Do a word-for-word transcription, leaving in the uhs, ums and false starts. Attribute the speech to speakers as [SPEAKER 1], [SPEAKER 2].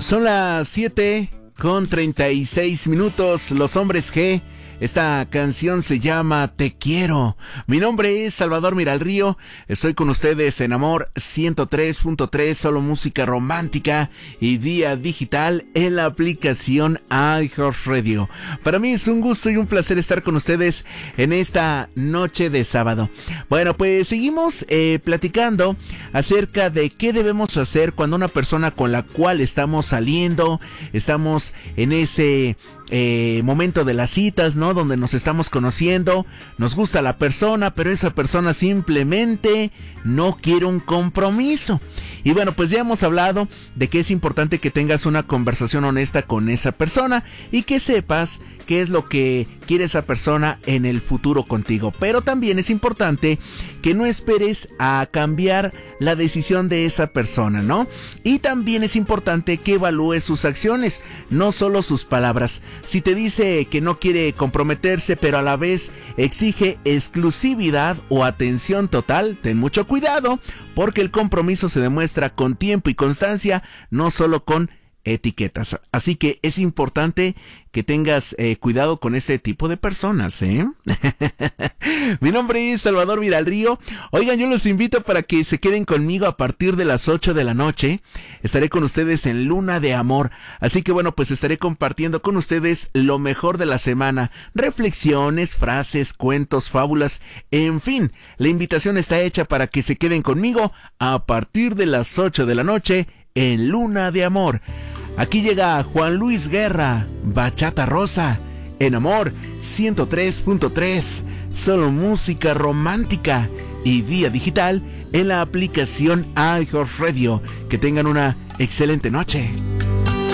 [SPEAKER 1] Son las siete con treinta y seis minutos. Los Hombres G. Esta canción se llama Te Quiero. Mi nombre es Salvador Miralrío. Estoy con ustedes en Amor ciento tres punto tres, solo música romántica y vía digital en la aplicación iHeartRadio. Para mí es un gusto y un placer estar con ustedes en esta noche de sábado. Bueno, pues seguimos eh, platicando acerca de qué debemos hacer cuando una persona con la cual estamos saliendo, estamos en ese Eh, momento de las citas, ¿no? Donde nos estamos conociendo, nos gusta la persona, pero esa persona simplemente no quiere un compromiso. Y bueno, pues ya hemos hablado de que es importante que tengas una conversación honesta con esa persona y que sepas qué es lo que quiere esa persona en el futuro contigo. Pero también es importante que no esperes a cambiar la decisión de esa persona, ¿no? Y también es importante que evalúes sus acciones, no solo sus palabras. Si te dice que no quiere comprometerse, pero a la vez exige exclusividad o atención total, ten mucho cuidado, porque el compromiso se demuestra con tiempo y constancia, no solo con etiquetas. Así que es importante que tengas eh, cuidado con este tipo de personas, ¿eh? Mi nombre es Salvador Miralrío. Oigan, yo los invito para que se queden conmigo a partir de las ocho de la noche. Estaré con ustedes en Luna de Amor. Así que bueno, pues estaré compartiendo con ustedes lo mejor de la semana. Reflexiones, frases, cuentos, fábulas, en fin. La invitación está hecha para que se queden conmigo a partir de las ocho de la noche en Luna de Amor. Aquí llega Juan Luis Guerra, Bachata Rosa, en Amor ciento tres punto tres, solo música romántica y vía digital en la aplicación iHeartRadio. Que tengan una excelente noche.